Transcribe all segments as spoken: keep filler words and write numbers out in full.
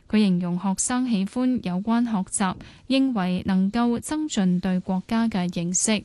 佢形容學生喜歡有關學習，認為能夠增進對國家嘅認識。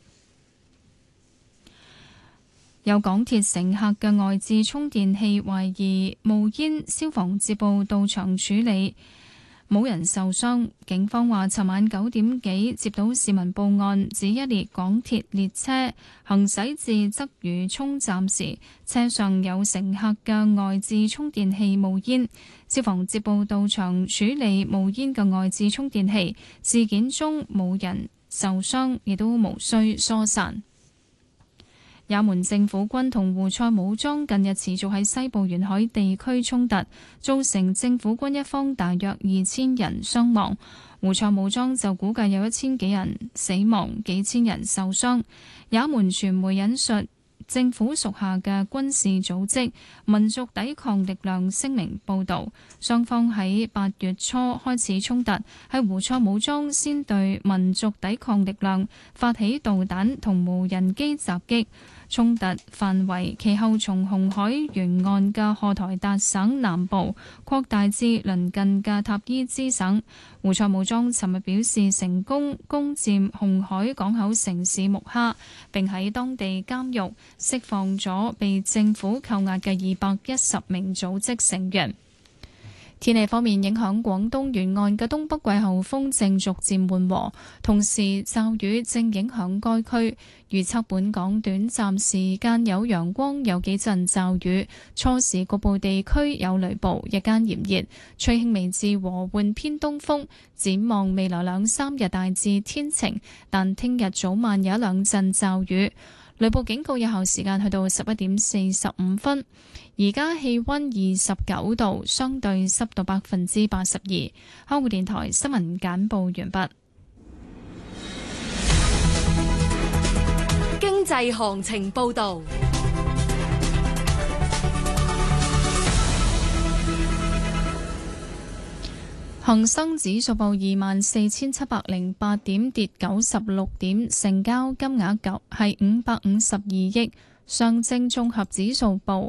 有港鐵乘客嘅外置充電器懷疑冒煙，消防接報到場處理，冇人受傷。警方話，尋晚九點幾接到市民報案，指一列港鐵列車行駛至鰂魚涌站時，車上有乘客嘅外置充電器冒煙。消防接報到場處理冒煙嘅外置充電器，事件中冇人受傷，亦都無需疏散。也門政府軍同胡塞武裝近日持續喺西部沿海地區衝突，造成政府軍一方大約二千人傷亡，胡塞武裝就估計有一千幾人死亡，幾千人受傷。也門傳媒引述政府屬下嘅軍事組織民族抵抗力量聲明報導，雙方喺八月初開始衝突，係胡塞武裝先對民族抵抗力量發起導彈同無人機襲擊。衝突範圍其後從紅海沿岸嘅荷台達省南部擴大至鄰近嘅塔伊茲省。胡塞武裝尋日表示成功攻佔紅海港口城市木哈，並喺當地監獄釋放咗被政府扣押嘅二百一十名組織成員。天氣方面，影響廣東沿岸嘅東北季候風正逐漸緩和，同時驟雨正影響該區。預測本港短暫時間有陽光，有幾陣驟雨，初時局部地區有雷暴，日間炎熱，吹輕微至和緩偏東風。展望未來兩三日大致天晴，但聽日早晚有一兩陣驟雨。雷暴警告有效時間去到十一點四十五分。而家氣溫二十九度，相對濕度百分之八十二。香港電台新聞簡報完畢。 經濟行情報道。 恒生指數報二萬四千七百零八點，跌九十六點，成交金額九係五百五十二億。上證綜合指數報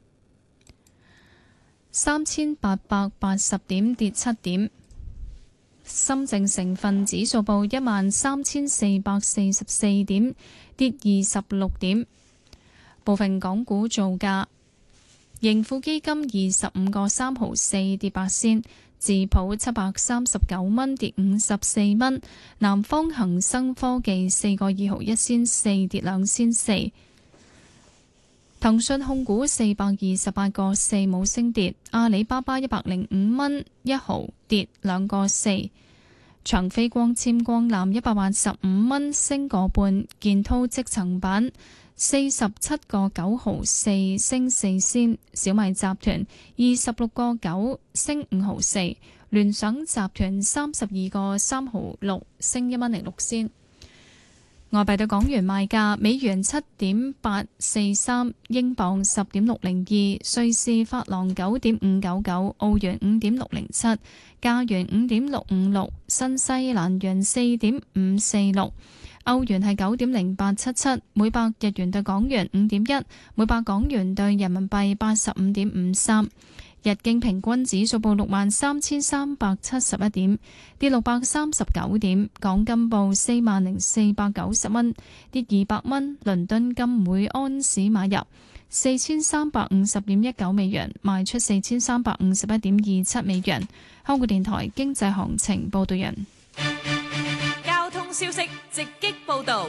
三千八百八十點，跌七點。深證成分指數報一萬三千四百四十四點，跌二十六點。部分港股造價：盈富基金二十五個三毫四，跌八仙；智普七百三十九蚊，跌五十四蚊；南方恒生科技四個二毫一仙四，跌兩仙四；騰訊控股四百二十八個四，冇升跌；阿里巴巴一百零五蚊一毫，跌兩個四；長飛光纖光纜一百八十五蚊，升個半；建滔積層板四十七個九毫四，升四仙；小米集團二十六個九，升五毫四；聯想集團三十二個三毫六，升一蚊零六仙。外幣對港元賣價：美元七點八四三，英鎊十點六零二，瑞士法郎九點五九九，澳元五點六零七，加元五點六五六，新西蘭元四點五四六。歐元係九點零八七七，每百日元對港元五點一，每百港元對人民幣八十五點五三。日經平均指數報六萬三千三百七十一點，跌六百三十九點。港金報四萬零四百九十蚊，跌二百蚊。倫敦金每安士買入四千三百五十點一九美元，賣出四千三百五十一點二七美元。香港電台經濟行情報道人。 交通消息直擊報道。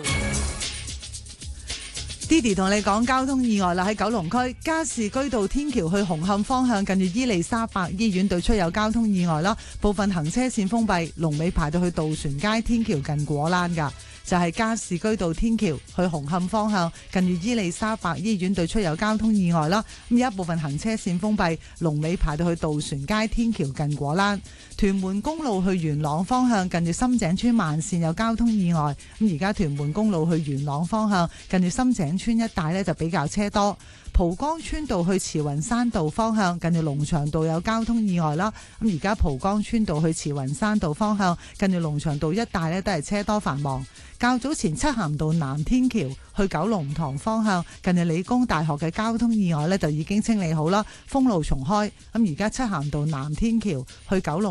Didi 同你講交通意外啦，喺九龍區加士居道天橋去紅磡方向，近住伊利沙伯醫院對出有交通意外啦，部分行車線封閉，龍尾排到去渡船街天橋近果欄噶。就係加士居道天橋去紅磡方向，近住伊利沙伯醫院對出有交通意外啦。咁有一部分行車線封閉，龍尾排到去渡船街天橋近果欄。屯門公路去元朗方向，近住深井村慢線有交通意外。咁而家屯門公路去元朗方向，近住深井村一帶呢就比較車多。蒲崗村道去慈雲山道方向，近住龍翔道有交通意外啦。咁而家蒲崗村道去慈雲山道方向，近住龍翔道一帶呢都係車多繁忙。較早前漆咸道南天橋去九龍塘方向，近住理工大學嘅交通意外呢就已經清理好啦，封路重開。咁而家漆咸道南天橋去九龍